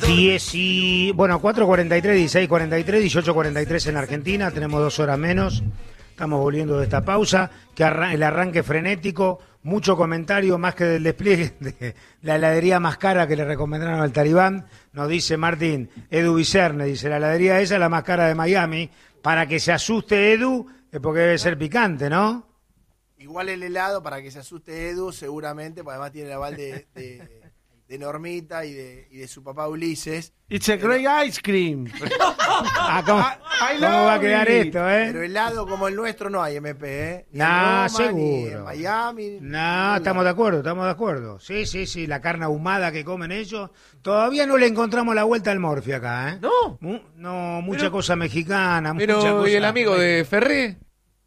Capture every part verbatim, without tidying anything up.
diez y, bueno, cuatro cuarenta y tres, dieciséis cuarenta y tres, dieciocho cuarenta y tres en Argentina, tenemos dos horas menos, estamos volviendo de esta pausa, que arran- el arranque frenético, mucho comentario más que del despliegue de la heladería más cara que le recomendaron al Talibán, nos dice Martín, Edu Vicerne, dice, la heladería esa es la más cara de Miami, para que se asuste Edu, es porque debe ser picante, ¿no? Igual el helado, para que se asuste Edu, seguramente, porque además tiene el aval de... de... de Normita y de, y de su papá Ulises. It's a great ice cream. Ah, ¿cómo, ¿cómo va a quedar it. esto, eh? Pero helado como el nuestro no hay, M P, ¿eh? Ni No, en Roma, seguro. Ni en Miami. No, estamos de acuerdo, estamos de acuerdo. Sí, sí, sí, la carne ahumada que comen ellos. Todavía no le encontramos la vuelta al morfi acá, ¿eh? ¿No? Mu- No, mucha Pero- cosa mexicana, mucha Pero, cosa... ¿y el amigo de Ferré?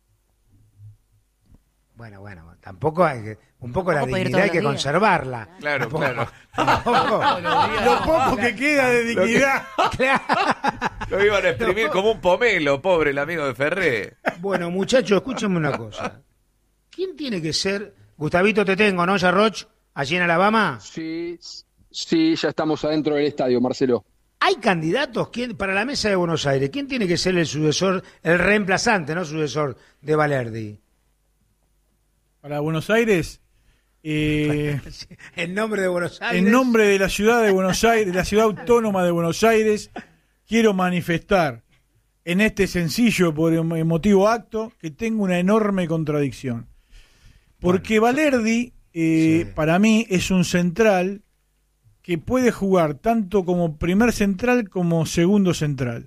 Bueno, bueno, tampoco hay que... Un poco la Vamos a pedir dignidad hay todos que los días. conservarla. Claro, Tampoco- claro. tampoco- Lo poco que queda de dignidad. Lo iban a exprimir como un pomelo, pobre el amigo de Ferré. Bueno, muchachos, escúchenme una cosa. ¿Quién tiene que ser... Gustavito, te tengo, ¿no, Yarroch? Allí en Alabama. Sí, sí, ya estamos adentro del estadio, Marcelo. ¿Hay candidatos quién, para la mesa de Buenos Aires? ¿Quién tiene que ser el sucesor, el reemplazante, no sucesor de Valerdi? Para Buenos Aires, eh, En nombre de Buenos Aires. en nombre de la ciudad de Buenos Aires, de la ciudad autónoma de Buenos Aires, quiero manifestar en este sencillo por emotivo acto que tengo una enorme contradicción. Porque Valerdi, eh, Sí. para mí, es un central que puede jugar tanto como primer central como segundo central.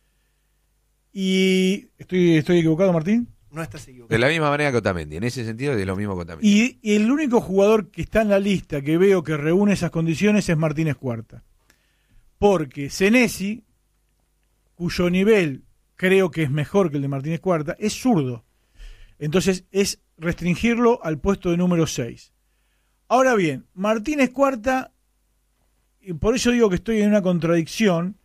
Y ¿estoy, estoy equivocado, Martín? No estás equivocado. De la misma manera que Otamendi, en ese sentido de lo mismo que Otamendi. Y, y el único jugador que está en la lista que veo que reúne esas condiciones es Martínez Cuarta. Porque Senesi, cuyo nivel creo que es mejor que el de Martínez Cuarta, es zurdo. Entonces es restringirlo al puesto de número seis. Ahora bien, Martínez Cuarta, y por eso digo que estoy en una contradicción,